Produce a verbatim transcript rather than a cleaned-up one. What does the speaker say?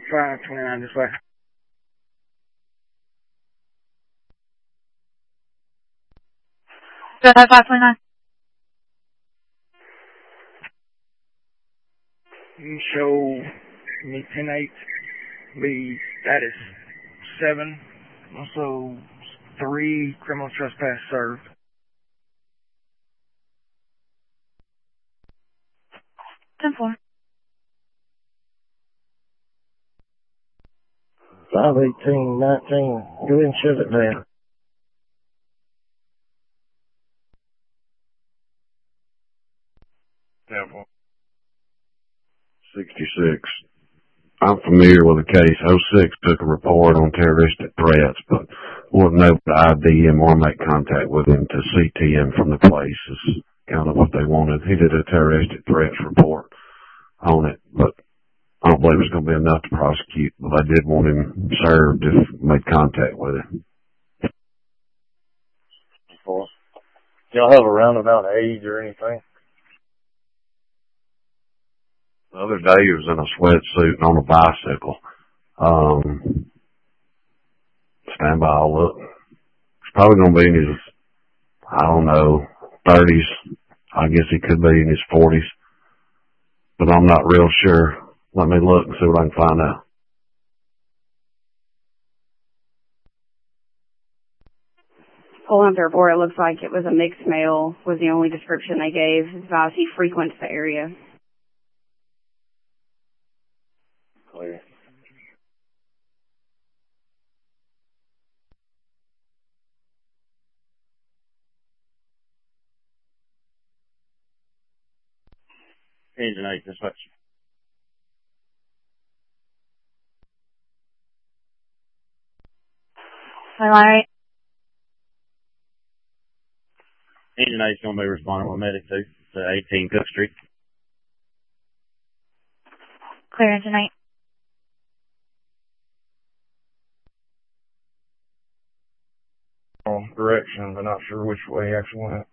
five twenty-nine this way. Go ahead, five twenty-nine. You show me ten eight, be status seven, also three criminal trespass served. ten four. five eighteen nineteen, go ahead and shut it down. ten four. sixty-six. I'm familiar with the case. oh six took a report on terroristic threats, but wouldn't know the I D him or make contact with him to C T him from the place is kind of what they wanted. He did a terroristic threats report on it, but I don't believe it's going to be enough to prosecute, but I did want him served if made contact with him. Do y'all have a roundabout age or anything? The other day he was in a sweatsuit and on a bicycle. Um, stand by, I'll look. He's probably going to be in his, I don't know, thirties. I guess he could be in his forties. But I'm not real sure. Let me look and see what I can find out. Pulling up the report, it looks like it was a mixed male, was the only description they gave. Advised he frequents the area. Clear. Engine eight, dispatch. All right. Engine eight's going to be responding with medic two to eighteen Cook Street. Clear engine eight. Direction, but not sure which way he actually went.